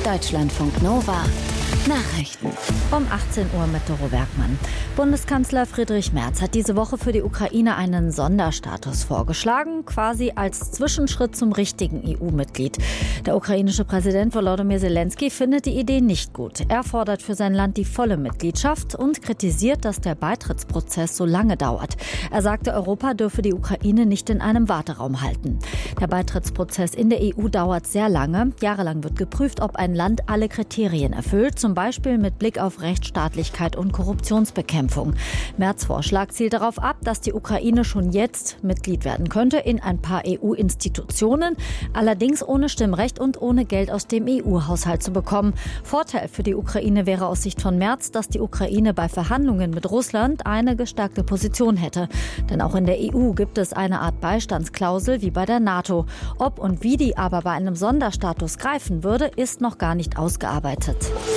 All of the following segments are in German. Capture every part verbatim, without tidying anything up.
Deutschlandfunk Nova Nachrichten. Um achtzehn Uhr mit Doro Bergmann. Bundeskanzler Friedrich Merz hat diese Woche für die Ukraine einen Sonderstatus vorgeschlagen, quasi als Zwischenschritt zum richtigen E U-Mitglied. Der ukrainische Präsident Volodymyr Zelensky findet die Idee nicht gut. Er fordert für sein Land die volle Mitgliedschaft und kritisiert, dass der Beitrittsprozess so lange dauert. Er sagte, Europa dürfe die Ukraine nicht in einem Warteraum halten. Der Beitrittsprozess in der E U dauert sehr lange. Jahrelang wird geprüft, ob ein Land alle Kriterien erfüllt, zum Beispiel mit Blick auf Rechtsstaatlichkeit und Korruptionsbekämpfung. Merz' Vorschlag zielt darauf ab, dass die Ukraine schon jetzt Mitglied werden könnte in ein paar E U-Institutionen, allerdings ohne Stimmrecht und ohne Geld aus dem E U-Haushalt zu bekommen. Vorteil für die Ukraine wäre aus Sicht von Merz, dass die Ukraine bei Verhandlungen mit Russland eine gestärkte Position hätte. Denn auch in der E U gibt es eine Art Beistandsklausel wie bei der NATO. Ob und wie die aber bei einem Sonderstatus greifen würde, ist noch gar nicht ausgearbeitet.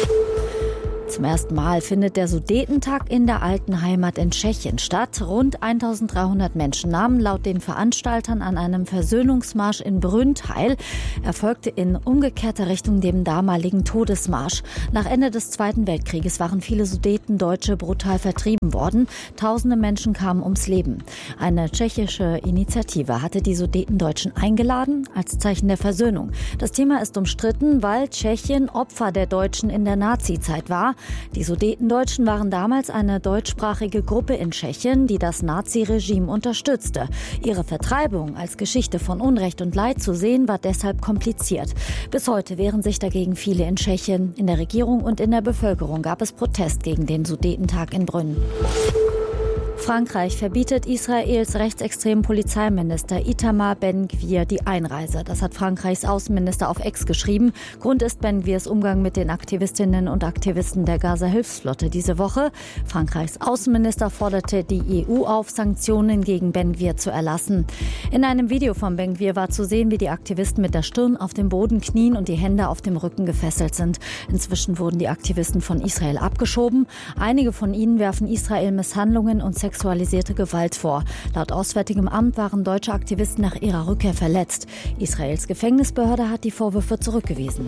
Zum ersten Mal findet der Sudetentag in der alten Heimat in Tschechien statt. Rund eintausenddreihundert Menschen nahmen laut den Veranstaltern an einem Versöhnungsmarsch in Brünn teil. Er folgte in umgekehrter Richtung dem damaligen Todesmarsch. Nach Ende des Zweiten Weltkrieges waren viele Sudetendeutsche brutal vertrieben worden. Tausende Menschen kamen ums Leben. Eine tschechische Initiative hatte die Sudetendeutschen eingeladen als Zeichen der Versöhnung. Das Thema ist umstritten, weil Tschechien Opfer der Deutschen in der Nazizeit war. Die Sudetendeutschen waren damals eine deutschsprachige Gruppe in Tschechien, die das Naziregime unterstützte. Ihre Vertreibung als Geschichte von Unrecht und Leid zu sehen, war deshalb kompliziert. Bis heute wehren sich dagegen viele in Tschechien. In der Regierung und in der Bevölkerung gab es Protest gegen den Sudetentag in Brünn. Frankreich verbietet Israels rechtsextremen Polizeiminister Itamar Ben-Gvir die Einreise. Das hat Frankreichs Außenminister auf X geschrieben. Grund ist Ben-Gvirs Umgang mit den Aktivistinnen und Aktivisten der Gaza-Hilfsflotte diese Woche. Frankreichs Außenminister forderte die E U auf, Sanktionen gegen Ben-Gvir zu erlassen. In einem Video von Ben-Gvir war zu sehen, wie die Aktivisten mit der Stirn auf dem Boden knien und die Hände auf dem Rücken gefesselt sind. Inzwischen wurden die Aktivisten von Israel abgeschoben. Einige von ihnen werfen Israel Misshandlungen und sexualisierte Gewalt vor. Laut Auswärtigem Amt waren deutsche Aktivisten nach ihrer Rückkehr verletzt. Israels Gefängnisbehörde hat die Vorwürfe zurückgewiesen.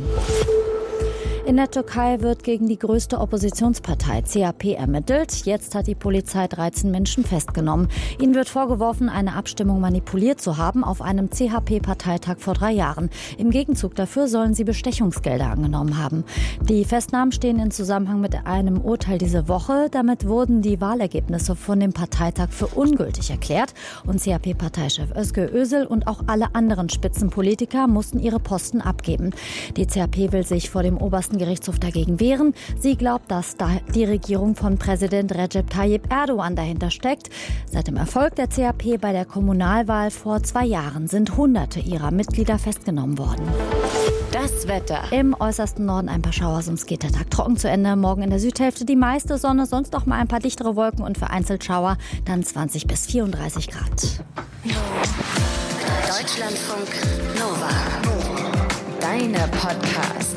In der Türkei wird gegen die größte Oppositionspartei C H P ermittelt. Jetzt hat die Polizei dreizehn Menschen festgenommen. Ihnen wird vorgeworfen, eine Abstimmung manipuliert zu haben auf einem C H P-Parteitag vor drei Jahren. Im Gegenzug dafür sollen sie Bestechungsgelder angenommen haben. Die Festnahmen stehen in Zusammenhang mit einem Urteil diese Woche. Damit wurden die Wahlergebnisse von dem Parteitag für ungültig erklärt. Und C H P-Parteichef Özgür Özel und auch alle anderen Spitzenpolitiker mussten ihre Posten abgeben. Die C H P will sich vor dem obersten Gerichtshof dagegen wehren. Sie glaubt, dass da die Regierung von Präsident Recep Tayyip Erdogan dahinter steckt. Seit dem Erfolg der C H P bei der Kommunalwahl vor zwei Jahren sind Hunderte ihrer Mitglieder festgenommen worden. Das Wetter. Im äußersten Norden ein paar Schauer, sonst geht der Tag trocken zu Ende. Morgen in der Südhälfte die meiste Sonne, sonst auch mal ein paar dichtere Wolken und vereinzelt Schauer. Dann zwanzig bis vierunddreißig Grad. Deutschlandfunk Nova. Deine Podcasts.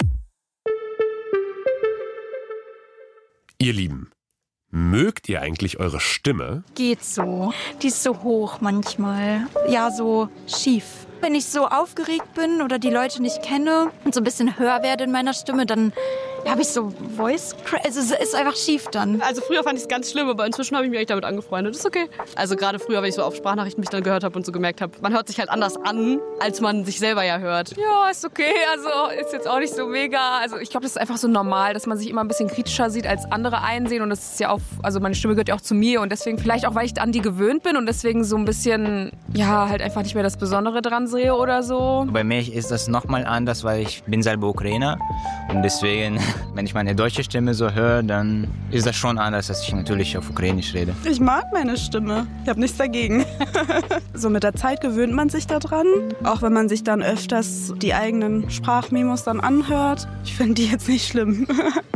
Ihr Lieben, mögt ihr eigentlich eure Stimme? Geht so. Die ist so hoch manchmal. Ja, so schief. Wenn ich so aufgeregt bin oder die Leute nicht kenne und so ein bisschen höher werde in meiner Stimme, dann habe ich so Voice Crack. Also es ist einfach schief dann. Also früher fand ich es ganz schlimm, aber inzwischen habe ich mich echt damit angefreundet. Das ist okay. Also gerade früher, wenn ich so auf Sprachnachrichten mich dann gehört habe und so gemerkt habe, man hört sich halt anders an, als man sich selber ja hört. Ja, ist okay. Also ist jetzt auch nicht so mega. Also ich glaube, das ist einfach so normal, dass man sich immer ein bisschen kritischer sieht, als andere einsehen. Und das ist ja auch, also meine Stimme gehört ja auch zu mir. Und deswegen vielleicht auch, weil ich an die gewöhnt bin und deswegen so ein bisschen, ja, halt einfach nicht mehr das Besondere dran sehe oder so. Bei mir ist das nochmal anders, weil ich bin selber Ukrainer. Und deswegen, wenn ich meine deutsche Stimme so höre, dann ist das schon anders, als ich natürlich auf Ukrainisch rede. Ich mag meine Stimme. Ich habe nichts dagegen. So mit der Zeit gewöhnt man sich daran. Auch wenn man sich dann öfters die eigenen Sprachmemos dann anhört. Ich finde die jetzt nicht schlimm.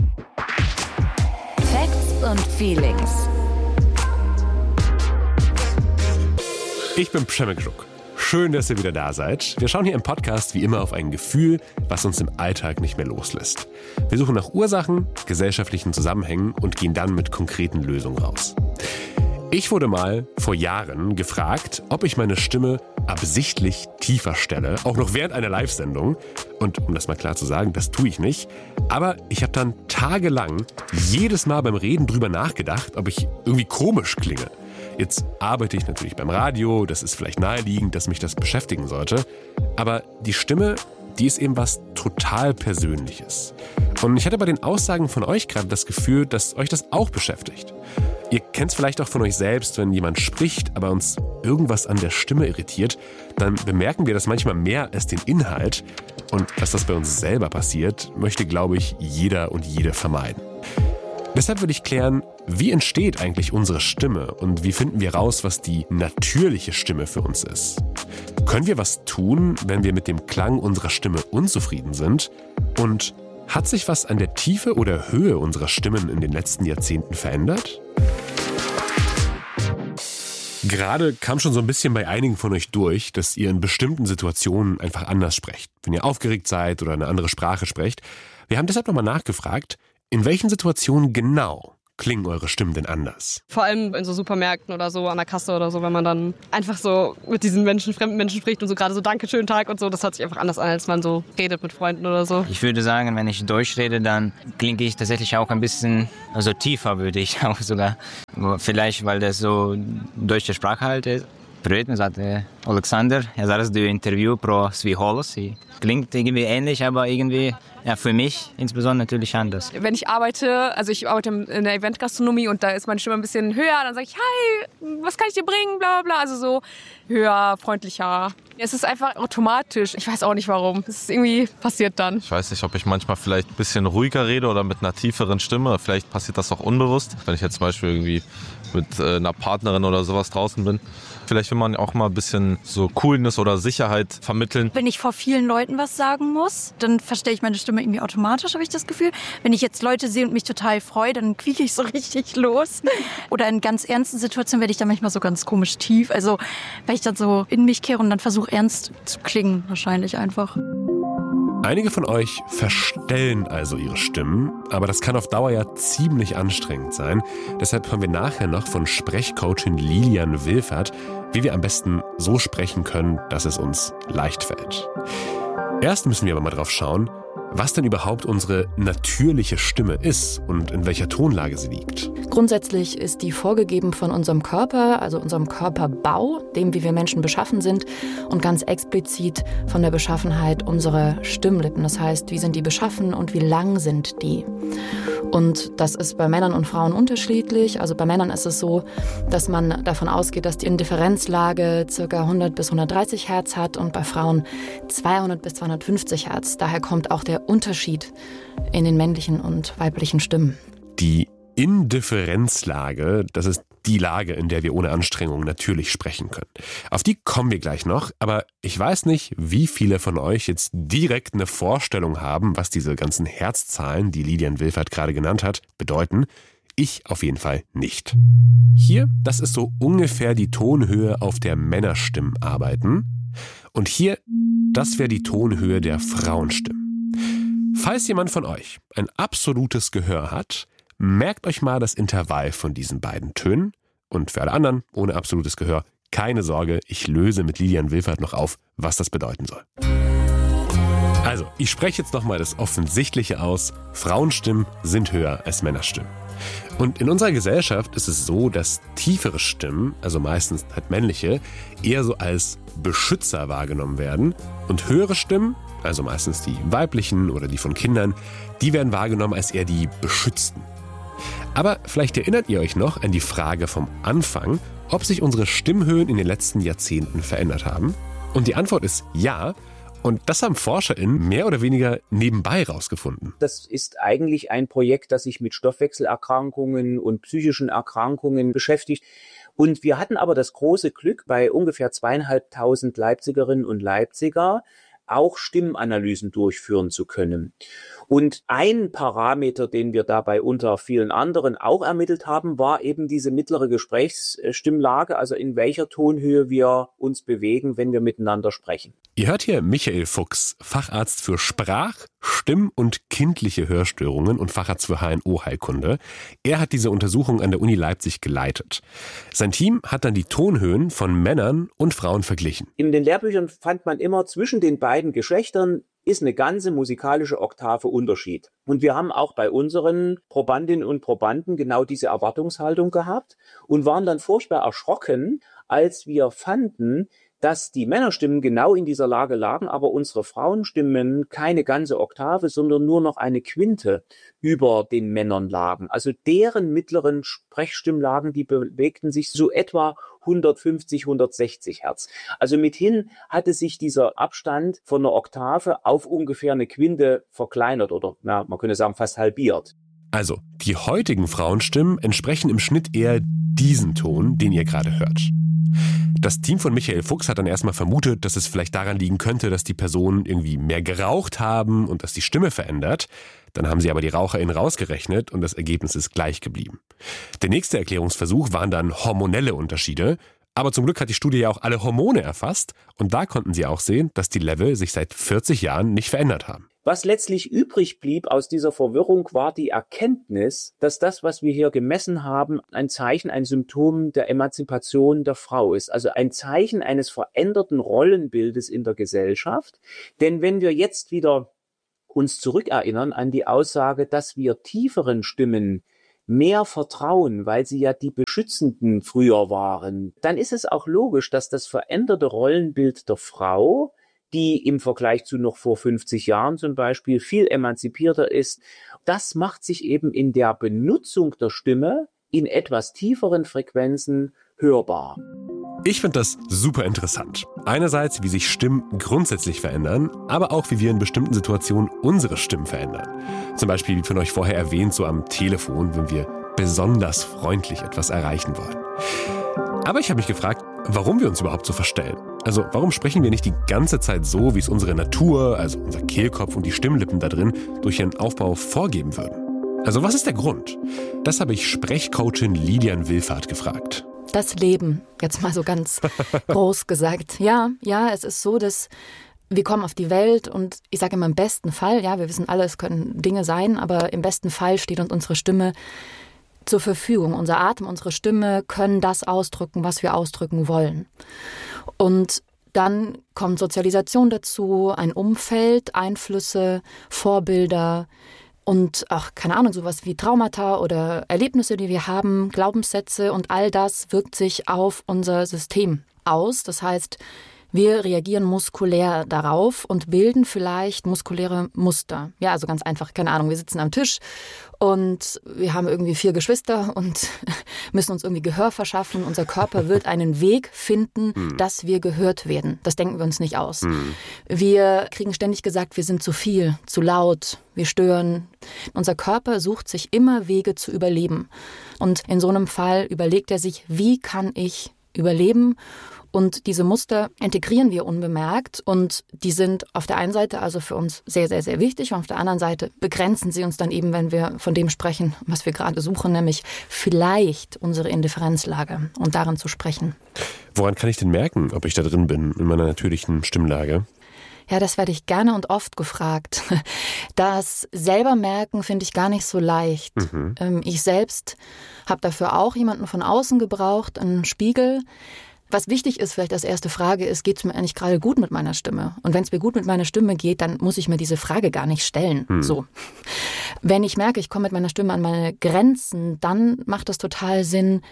Facts und Feelings. Ich bin Przemek Żuk. Schön, dass ihr wieder da seid. Wir schauen hier im Podcast wie immer auf ein Gefühl, was uns im Alltag nicht mehr loslässt. Wir suchen nach Ursachen, gesellschaftlichen Zusammenhängen und gehen dann mit konkreten Lösungen raus. Ich wurde mal vor Jahren gefragt, ob ich meine Stimme absichtlich tiefer stelle, auch noch während einer Live-Sendung, Und um das mal klar zu sagen, das tue ich nicht. Aber ich habe dann tagelang jedes Mal beim Reden drüber nachgedacht, ob ich irgendwie komisch klinge. Jetzt arbeite ich natürlich beim Radio, das ist vielleicht naheliegend, dass mich das beschäftigen sollte. Aber die Stimme, die ist eben was total Persönliches. Und ich hatte bei den Aussagen von euch gerade das Gefühl, dass euch das auch beschäftigt. Ihr kennt es vielleicht auch von euch selbst, wenn jemand spricht, aber uns irgendwas an der Stimme irritiert, dann bemerken wir das manchmal mehr als den Inhalt. Und dass das bei uns selber passiert, möchte, glaube ich, jeder und jede vermeiden. Deshalb würde ich klären, wie entsteht eigentlich unsere Stimme und wie finden wir raus, was die natürliche Stimme für uns ist? Können wir was tun, wenn wir mit dem Klang unserer Stimme unzufrieden sind? Und hat sich was an der Tiefe oder Höhe unserer Stimmen in den letzten Jahrzehnten verändert? Gerade kam schon so ein bisschen bei einigen von euch durch, dass ihr in bestimmten Situationen einfach anders sprecht. Wenn ihr aufgeregt seid oder eine andere Sprache sprecht. Wir haben deshalb nochmal nachgefragt, in welchen Situationen genau klingen eure Stimmen denn anders? Vor allem in so Supermärkten oder so, an der Kasse oder so, wenn man dann einfach so mit diesen Menschen, fremden Menschen spricht und so gerade so Danke, schönen Tag und so, das hört sich einfach anders an, als man so redet mit Freunden oder so. Ich würde sagen, wenn ich Deutsch rede, dann klinge ich tatsächlich auch ein bisschen, also tiefer würde ich auch sogar. Vielleicht, weil das so deutsche Sprache halt ist. Привіт, мене звати Олександр. Я зараз даю інтерв'ю про свій голос. Klingt irgendwie ähnlich, aber irgendwie ja, für mich insbesondere natürlich anders. Wenn ich arbeite, also ich arbeite in der Eventgastronomie und da ist meine Stimme ein bisschen höher, dann sage ich, hi, was kann ich dir bringen, bla bla, also so höher, freundlicher. Es ist einfach automatisch, ich weiß auch nicht warum, es ist irgendwie passiert dann. Ich weiß nicht, ob ich manchmal vielleicht ein bisschen ruhiger rede oder mit einer tieferen Stimme, vielleicht passiert das auch unbewusst, wenn ich jetzt zum Beispiel irgendwie mit äh, einer Partnerin oder sowas draußen bin. Vielleicht will man auch mal ein bisschen so Coolness oder Sicherheit vermitteln. Wenn ich vor vielen Leuten was sagen muss, dann verstelle ich meine Stimme irgendwie automatisch, habe ich das Gefühl. Wenn ich jetzt Leute sehe und mich total freue, dann quieke ich so richtig los. Oder in ganz ernsten Situationen werde ich dann manchmal so ganz komisch tief. Also weil ich dann so in mich kehre und dann versuche ernst zu klingen, wahrscheinlich einfach. Einige von euch verstellen also ihre Stimmen, aber das kann auf Dauer ja ziemlich anstrengend sein. Deshalb hören wir nachher noch von Sprechcoachin Lilian Wilfert, wie wir am besten so sprechen können, dass es uns leicht fällt. Erst müssen wir aber mal drauf schauen, was denn überhaupt unsere natürliche Stimme ist und in welcher Tonlage sie liegt. Grundsätzlich ist die vorgegeben von unserem Körper, also unserem Körperbau, dem, wie wir Menschen beschaffen sind, und ganz explizit von der Beschaffenheit unserer Stimmlippen. Das heißt, wie sind die beschaffen und wie lang sind die? Und das ist bei Männern und Frauen unterschiedlich. Also bei Männern ist es so, dass man davon ausgeht, dass die Indifferenzlage ca. hundert bis hundertdreißig Hertz hat und bei Frauen zweihundert bis zweihundertfünfzig Hertz. Daher kommt auch der Unterschied in den männlichen und weiblichen Stimmen. Die Indifferenzlage, das ist die Lage, in der wir ohne Anstrengung natürlich sprechen können. Auf die kommen wir gleich noch, aber ich weiß nicht, wie viele von euch jetzt direkt eine Vorstellung haben, was diese ganzen Herzzahlen, die Lilian Wilfert gerade genannt hat, bedeuten. Ich auf jeden Fall nicht. Hier, das ist so ungefähr die Tonhöhe, auf der Männerstimmen arbeiten. Und hier, das wäre die Tonhöhe der Frauenstimmen. Falls jemand von euch ein absolutes Gehör hat, merkt euch mal das Intervall von diesen beiden Tönen. Und für alle anderen ohne absolutes Gehör, keine Sorge, ich löse mit Lilian Wilfert noch auf, was das bedeuten soll. Also, ich spreche jetzt nochmal das Offensichtliche aus. Frauenstimmen sind höher als Männerstimmen. Und in unserer Gesellschaft ist es so, dass tiefere Stimmen, also meistens halt männliche, eher so als Beschützer wahrgenommen werden. Und höhere Stimmen, also meistens die weiblichen oder die von Kindern, die werden wahrgenommen als eher die Beschützten. Aber vielleicht erinnert ihr euch noch an die Frage vom Anfang, ob sich unsere Stimmhöhen in den letzten Jahrzehnten verändert haben. Und die Antwort ist ja. Und das haben ForscherInnen mehr oder weniger nebenbei rausgefunden. Das ist eigentlich ein Projekt, das sich mit Stoffwechselerkrankungen und psychischen Erkrankungen beschäftigt. Und wir hatten aber das große Glück, bei ungefähr zweieinhalbtausend Leipzigerinnen und Leipziger auch Stimmanalysen durchführen zu können. Und ein Parameter, den wir dabei unter vielen anderen auch ermittelt haben, war eben diese mittlere Gesprächsstimmlage, also in welcher Tonhöhe wir uns bewegen, wenn wir miteinander sprechen. Ihr hört hier Michael Fuchs, Facharzt für Sprach-, Stimm- und kindliche Hörstörungen und Facharzt für H N O-Heilkunde. Er hat diese Untersuchung an der Uni Leipzig geleitet. Sein Team hat dann die Tonhöhen von Männern und Frauen verglichen. In den Lehrbüchern fand man immer zwischen den beiden Geschlechtern ist eine ganze musikalische Oktave Unterschied. Und wir haben auch bei unseren Probandinnen und Probanden genau diese Erwartungshaltung gehabt und waren dann furchtbar erschrocken, als wir fanden, dass die Männerstimmen genau in dieser Lage lagen, aber unsere Frauenstimmen keine ganze Oktave, sondern nur noch eine Quinte über den Männern lagen. Also deren mittleren Sprechstimmlagen, die bewegten sich so etwa hundertfünfzig, hundertsechzig Hertz. Also mithin hatte sich dieser Abstand von einer Oktave auf ungefähr eine Quinte verkleinert oder, na, man könnte sagen, fast halbiert. Also, die heutigen Frauenstimmen entsprechen im Schnitt eher diesen Ton, den ihr gerade hört. Das Team von Michael Fuchs hat dann erstmal vermutet, dass es vielleicht daran liegen könnte, dass die Personen irgendwie mehr geraucht haben und dass die Stimme verändert. Dann haben sie aber die RaucherInnen rausgerechnet und das Ergebnis ist gleich geblieben. Der nächste Erklärungsversuch waren dann hormonelle Unterschiede. Aber zum Glück hat die Studie ja auch alle Hormone erfasst und da konnten sie auch sehen, dass die Level sich seit vierzig Jahren nicht verändert haben. Was letztlich übrig blieb aus dieser Verwirrung, war die Erkenntnis, dass das, was wir hier gemessen haben, ein Zeichen, ein Symptom der Emanzipation der Frau ist. Also ein Zeichen eines veränderten Rollenbildes in der Gesellschaft. Denn wenn wir jetzt wieder uns zurückerinnern an die Aussage, dass wir tieferen Stimmen mehr vertrauen, weil sie ja die Beschützenden früher waren, dann ist es auch logisch, dass das veränderte Rollenbild der Frau, die im Vergleich zu noch vor fünfzig Jahren zum Beispiel viel emanzipierter ist, das macht sich eben in der Benutzung der Stimme in etwas tieferen Frequenzen hörbar. Ich finde das super interessant. Einerseits, wie sich Stimmen grundsätzlich verändern, aber auch, wie wir in bestimmten Situationen unsere Stimmen verändern. Zum Beispiel, wie von euch vorher erwähnt, so am Telefon, wenn wir besonders freundlich etwas erreichen wollen. Aber ich habe mich gefragt, warum wir uns überhaupt so verstellen. Also warum sprechen wir nicht die ganze Zeit so, wie es unsere Natur, also unser Kehlkopf und die Stimmlippen da drin, durch ihren Aufbau vorgeben würden? Also was ist der Grund? Das habe ich Sprechcoachin Lilian Willfahrt gefragt. Das Leben, jetzt mal so ganz groß gesagt. Ja, ja, es ist so, dass wir kommen auf die Welt und ich sage immer im besten Fall, ja, wir wissen alle, es können Dinge sein, aber im besten Fall steht uns unsere Stimme zur Verfügung. Unser Atem, unsere Stimme können das ausdrücken, was wir ausdrücken wollen. Und dann kommt Sozialisation dazu, ein Umfeld, Einflüsse, Vorbilder und auch, keine Ahnung, sowas wie Traumata oder Erlebnisse, die wir haben, Glaubenssätze und all das wirkt sich auf unser System aus. Das heißt, wir reagieren muskulär darauf und bilden vielleicht muskuläre Muster. Ja, also ganz einfach, keine Ahnung, wir sitzen am Tisch und wir haben irgendwie vier Geschwister und müssen uns irgendwie Gehör verschaffen. Unser Körper wird einen Weg finden, mhm. dass wir gehört werden. Das denken wir uns nicht aus. Mhm. Wir kriegen ständig gesagt, wir sind zu viel, zu laut, wir stören. Unser Körper sucht sich immer Wege zu überleben. Und in so einem Fall überlegt er sich, wie kann ich überleben? Und diese Muster integrieren wir unbemerkt und die sind auf der einen Seite also für uns sehr, sehr, sehr wichtig und auf der anderen Seite begrenzen sie uns dann eben, wenn wir von dem sprechen, was wir gerade suchen, nämlich vielleicht unsere Indifferenzlage und darin zu sprechen. Woran kann ich denn merken, ob ich da drin bin, in meiner natürlichen Stimmlage? Ja, das werde ich gerne und oft gefragt. Das selber merken finde ich gar nicht so leicht. Mhm. Ich selbst habe dafür auch jemanden von außen gebraucht, einen Spiegel. Was wichtig ist, vielleicht als erste Frage ist, geht es mir eigentlich gerade gut mit meiner Stimme? Und wenn es mir gut mit meiner Stimme geht, dann muss ich mir diese Frage gar nicht stellen. Hm. So. Wenn ich merke, ich komme mit meiner Stimme an meine Grenzen, dann macht es total Sinn,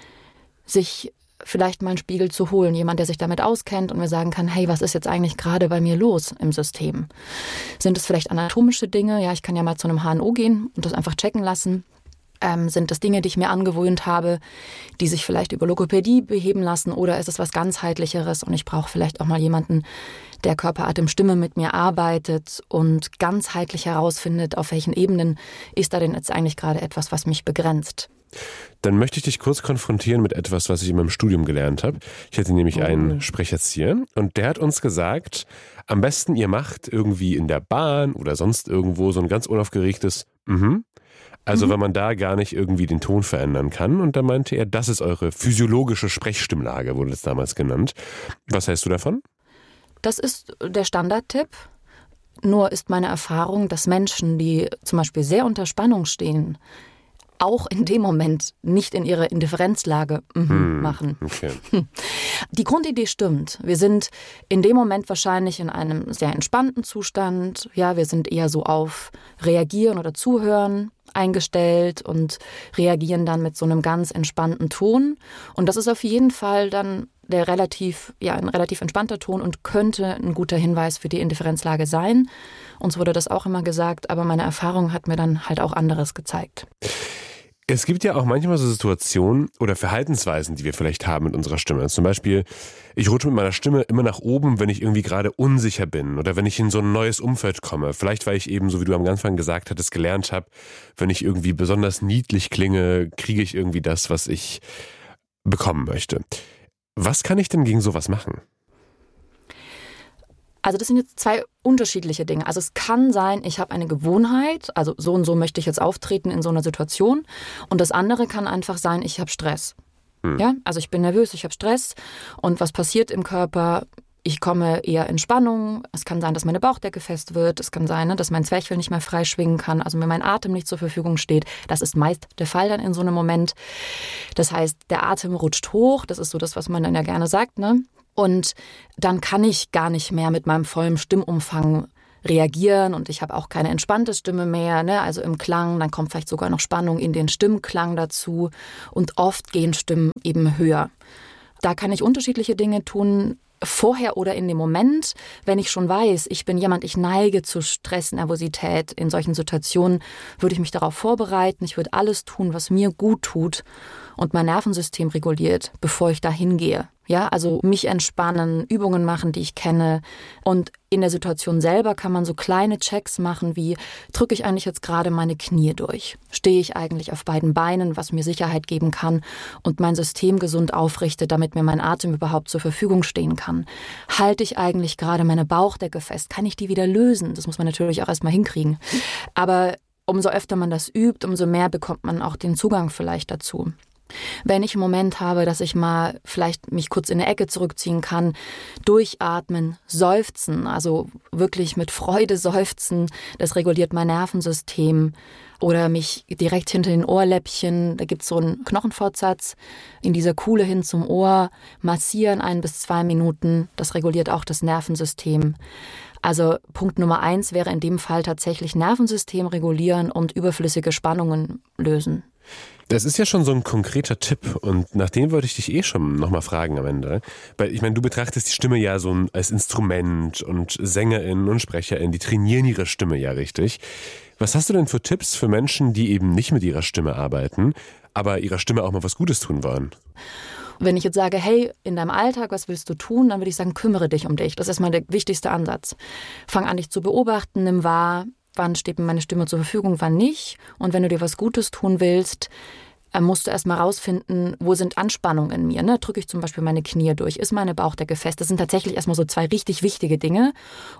sich vielleicht mal einen Spiegel zu holen. Jemand, der sich damit auskennt und mir sagen kann, hey, was ist jetzt eigentlich gerade bei mir los im System? Sind es vielleicht anatomische Dinge? Ja, ich kann ja mal zu einem H N O gehen und das einfach checken lassen. Ähm, sind das Dinge, die ich mir angewöhnt habe, die sich vielleicht über Logopädie beheben lassen, oder ist es was ganzheitlicheres und ich brauche vielleicht auch mal jemanden, der Körper, Atem, Stimme mit mir arbeitet und ganzheitlich herausfindet, auf welchen Ebenen ist da denn jetzt eigentlich gerade etwas, was mich begrenzt. Dann möchte ich dich kurz konfrontieren mit etwas, was ich in meinem Studium gelernt habe. Ich hatte nämlich einen Sprecherzieher und der hat uns gesagt, am besten ihr macht irgendwie in der Bahn oder sonst irgendwo so ein ganz unaufgeregtes Mhm. Also mhm. wenn man da gar nicht irgendwie den Ton verändern kann. Und da meinte er, das ist eure physiologische Sprechstimmlage, wurde das damals genannt. Was hältst du davon? Das ist der Standardtipp. Nur ist meine Erfahrung, dass Menschen, die zum Beispiel sehr unter Spannung stehen, auch in dem Moment nicht in ihre Indifferenzlage mhm, hm, machen. Okay. Die Grundidee stimmt. Wir sind in dem Moment wahrscheinlich in einem sehr entspannten Zustand. Ja, wir sind eher so auf Reagieren oder Zuhören eingestellt und reagieren dann mit so einem ganz entspannten Ton. Und das ist auf jeden Fall dann der relativ, ja, ein relativ entspannter Ton und könnte ein guter Hinweis für die Indifferenzlage sein. Uns wurde das auch immer gesagt, aber meine Erfahrung hat mir dann halt auch anderes gezeigt. Es gibt ja auch manchmal so Situationen oder Verhaltensweisen, die wir vielleicht haben mit unserer Stimme. Zum Beispiel, ich rutsche mit meiner Stimme immer nach oben, wenn ich irgendwie gerade unsicher bin oder wenn ich in so ein neues Umfeld komme. Vielleicht, weil ich eben, so wie du am Anfang gesagt hattest, gelernt habe, wenn ich irgendwie besonders niedlich klinge, kriege ich irgendwie das, was ich bekommen möchte. Was kann ich denn gegen sowas machen? Also das sind jetzt zwei unterschiedliche Dinge. Also es kann sein, ich habe eine Gewohnheit, also so und so möchte ich jetzt auftreten in so einer Situation. Und das andere kann einfach sein, ich habe Stress. Hm. Ja, also ich bin nervös, ich habe Stress. Und was passiert im Körper? Ich komme eher in Spannung. Es kann sein, dass meine Bauchdecke fest wird. Es kann sein, dass mein Zwerchfell nicht mehr frei schwingen kann, also mir mein Atem nicht zur Verfügung steht. Das ist meist der Fall dann in so einem Moment. Das heißt, der Atem rutscht hoch. Das ist so das, was man dann ja gerne sagt, ne? Und dann kann ich gar nicht mehr mit meinem vollen Stimmumfang reagieren und ich habe auch keine entspannte Stimme mehr, ne? Also im Klang, dann kommt vielleicht sogar noch Spannung in den Stimmklang dazu und oft gehen Stimmen eben höher. Da kann ich unterschiedliche Dinge tun, vorher oder in dem Moment, wenn ich schon weiß, ich bin jemand, ich neige zu Stress, Nervosität. In solchen Situationen würde ich mich darauf vorbereiten, ich würde alles tun, was mir gut tut und mein Nervensystem reguliert, bevor ich da hingehe. Ja, also mich entspannen, Übungen machen, die ich kenne. Und in der Situation selber kann man so kleine Checks machen, wie drücke ich eigentlich jetzt gerade meine Knie durch? Stehe ich eigentlich auf beiden Beinen, was mir Sicherheit geben kann und mein System gesund aufrichte, damit mir mein Atem überhaupt zur Verfügung stehen kann? Halte ich eigentlich gerade meine Bauchdecke fest? Kann ich die wieder lösen? Das muss man natürlich auch erstmal hinkriegen. Aber umso öfter man das übt, umso mehr bekommt man auch den Zugang vielleicht dazu. Wenn ich einen Moment habe, dass ich mal vielleicht mich kurz in eine Ecke zurückziehen kann, durchatmen, seufzen, also wirklich mit Freude seufzen, das reguliert mein Nervensystem. Oder mich direkt hinter den Ohrläppchen, da gibt es so einen Knochenfortsatz, in dieser Kuhle hin zum Ohr, massieren ein bis zwei Minuten, das reguliert auch das Nervensystem. Also Punkt Nummer eins wäre in dem Fall tatsächlich Nervensystem regulieren und überflüssige Spannungen lösen. Das ist ja schon so ein konkreter Tipp und nach dem wollte ich dich eh schon nochmal fragen am Ende. Weil ich meine, du betrachtest die Stimme ja so als Instrument und SängerInnen und SprecherInnen, die trainieren ihre Stimme ja richtig. Was hast du denn für Tipps für Menschen, die eben nicht mit ihrer Stimme arbeiten, aber ihrer Stimme auch mal was Gutes tun wollen? Wenn ich jetzt sage, hey, in deinem Alltag, was willst du tun? Dann würde ich sagen, kümmere dich um dich. Das ist erstmal der wichtigste Ansatz. Fang an, dich zu beobachten, nimm wahr, wann steht mir meine Stimme zur Verfügung, wann nicht. Und wenn du dir was Gutes tun willst, musst du erstmal rausfinden, wo sind Anspannungen in mir. Ne? Drücke ich zum Beispiel meine Knie durch? Ist meine Bauchdecke fest? Das sind tatsächlich erstmal so zwei richtig wichtige Dinge.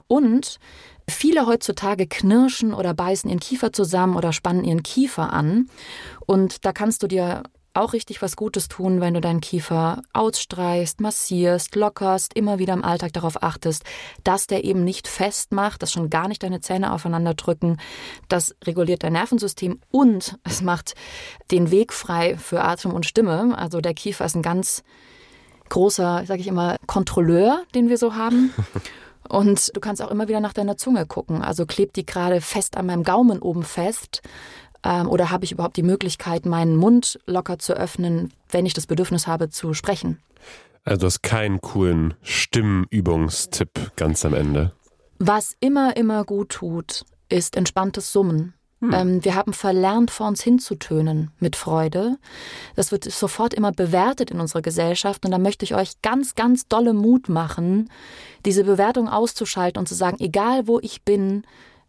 Und viele heutzutage knirschen oder beißen ihren Kiefer zusammen oder spannen ihren Kiefer an. Und da kannst du dir auch richtig was Gutes tun, wenn du deinen Kiefer ausstreichst, massierst, lockerst, immer wieder im Alltag darauf achtest, dass der eben nicht fest macht, dass schon gar nicht deine Zähne aufeinander drücken. Das reguliert dein Nervensystem und es macht den Weg frei für Atem und Stimme. Also der Kiefer ist ein ganz großer, sage ich immer, Kontrolleur, den wir so haben. Und du kannst auch immer wieder nach deiner Zunge gucken. Also klebt die gerade fest an meinem Gaumen oben fest? Oder habe ich überhaupt die Möglichkeit, meinen Mund locker zu öffnen, wenn ich das Bedürfnis habe, zu sprechen? Also du hast keinen coolen Stimmübungstipp ganz am Ende. Was immer, immer gut tut, ist entspanntes Summen. Hm. Ähm, wir haben verlernt, vor uns hinzutönen mit Freude. Das wird sofort immer bewertet in unserer Gesellschaft. Und da möchte ich euch ganz, ganz dolle Mut machen, diese Bewertung auszuschalten und zu sagen, egal wo ich bin,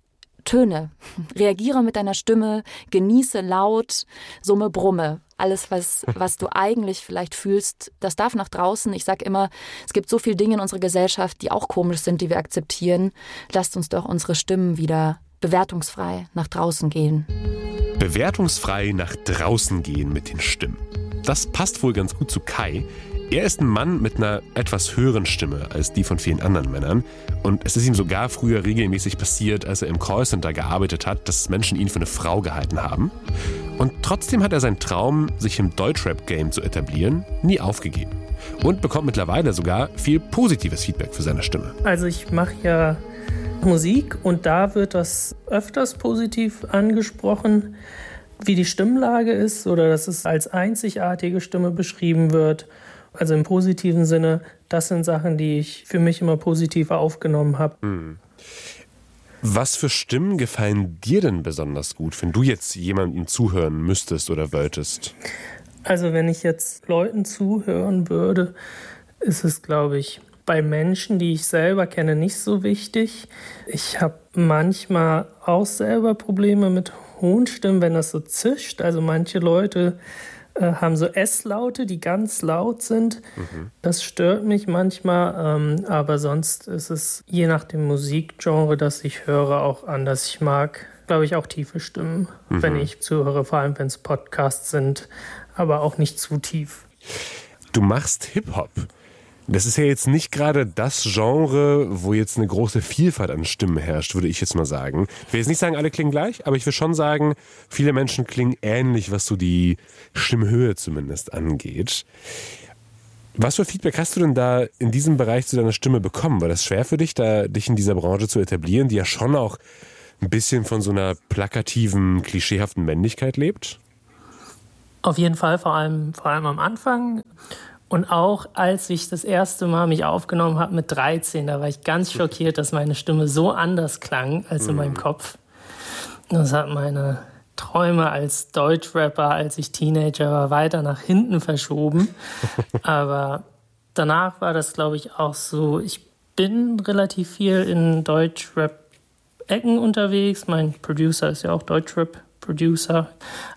Töne, reagiere mit deiner Stimme, genieße laut, summe, brumme. Alles, was, was du eigentlich vielleicht fühlst, das darf nach draußen. Ich sage immer, es gibt so viele Dinge in unserer Gesellschaft, die auch komisch sind, die wir akzeptieren. Lasst uns doch unsere Stimmen wieder bewertungsfrei nach draußen gehen. Bewertungsfrei nach draußen gehen mit den Stimmen. Das passt wohl ganz gut zu Kai. Er ist ein Mann mit einer etwas höheren Stimme als die von vielen anderen Männern. Und es ist ihm sogar früher regelmäßig passiert, als er im Callcenter gearbeitet hat, dass Menschen ihn für eine Frau gehalten haben. Und trotzdem hat er seinen Traum, sich im Deutschrap-Game zu etablieren, nie aufgegeben. Und bekommt mittlerweile sogar viel positives Feedback für seine Stimme. Also ich mache ja Musik und da wird das öfters positiv angesprochen, wie die Stimmlage ist oder dass es als einzigartige Stimme beschrieben wird. Also im positiven Sinne, das sind Sachen, die ich für mich immer positiv aufgenommen habe. Hm. Was für Stimmen gefallen dir denn besonders gut, wenn du jetzt jemandem zuhören müsstest oder wolltest? Also wenn ich jetzt Leuten zuhören würde, ist es, glaube ich, bei Menschen, die ich selber kenne, nicht so wichtig. Ich habe manchmal auch selber Probleme mit hohen Stimmen, wenn das so zischt. Also manche Leute äh, haben so S-Laute, die ganz laut sind. Mhm. Das stört mich manchmal, ähm, aber sonst ist es je nach dem Musikgenre, das ich höre, auch anders. Ich mag, glaube ich, auch tiefe Stimmen, mhm. wenn ich zuhöre, vor allem wenn es Podcasts sind, aber auch nicht zu tief. Du machst Hip-Hop. Das ist ja jetzt nicht gerade das Genre, wo jetzt eine große Vielfalt an Stimmen herrscht, würde ich jetzt mal sagen. Ich will jetzt nicht sagen, alle klingen gleich, aber ich will schon sagen, viele Menschen klingen ähnlich, was so die Stimmhöhe zumindest angeht. Was für Feedback hast du denn da in diesem Bereich zu deiner Stimme bekommen? War das schwer für dich, da dich in dieser Branche zu etablieren, die ja schon auch ein bisschen von so einer plakativen, klischeehaften Männlichkeit lebt? Auf jeden Fall, vor allem, vor allem am Anfang. Und auch als ich das erste Mal mich aufgenommen habe mit dreizehn, da war ich ganz schockiert, dass meine Stimme so anders klang als in meinem Kopf. Das hat meine Träume als Deutschrapper, als ich Teenager war, weiter nach hinten verschoben. Aber danach war das, glaube ich, auch so. Ich bin relativ viel in Deutschrap-Ecken unterwegs. Mein Producer ist ja auch Deutschrap-Producer.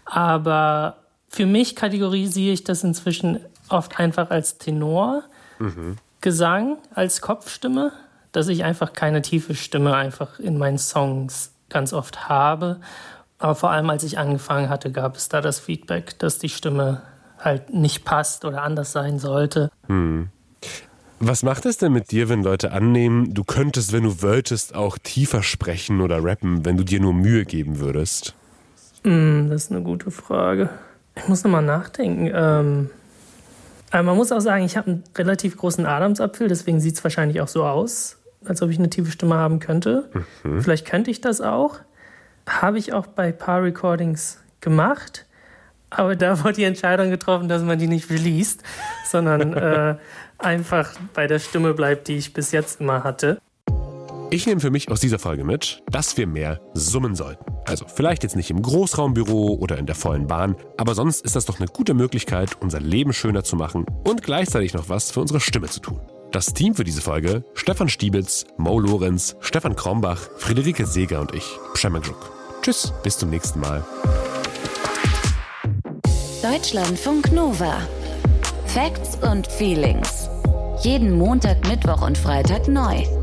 Aber für mich kategorisiere ich das inzwischen oft einfach als Tenor, mhm. Gesang, als Kopfstimme, dass ich einfach keine tiefe Stimme einfach in meinen Songs ganz oft habe. Aber vor allem, als ich angefangen hatte, gab es da das Feedback, dass die Stimme halt nicht passt oder anders sein sollte. Hm. Was macht es denn mit dir, wenn Leute annehmen, du könntest, wenn du wolltest, auch tiefer sprechen oder rappen, wenn du dir nur Mühe geben würdest? Mm, das ist eine gute Frage. Ich muss nochmal nachdenken. Ähm, aber man muss auch sagen, ich habe einen relativ großen Adamsapfel, deswegen sieht es wahrscheinlich auch so aus, als ob ich eine tiefe Stimme haben könnte. Mhm. Vielleicht könnte ich das auch. Habe ich auch bei ein paar Recordings gemacht, aber da wurde die Entscheidung getroffen, dass man die nicht released, sondern äh, einfach bei der Stimme bleibt, die ich bis jetzt immer hatte. Ich nehme für mich aus dieser Folge mit, dass wir mehr summen sollten. Also vielleicht jetzt nicht im Großraumbüro oder in der vollen Bahn, aber sonst ist das doch eine gute Möglichkeit, unser Leben schöner zu machen und gleichzeitig noch was für unsere Stimme zu tun. Das Team für diese Folge: Stefan Stiebitz, Mo Lorenz, Stefan Krombach, Friederike Seeger und ich, Przemek Żuk. Tschüss, bis zum nächsten Mal. Deutschlandfunk Nova. Facts und Feelings. Jeden Montag, Mittwoch und Freitag neu.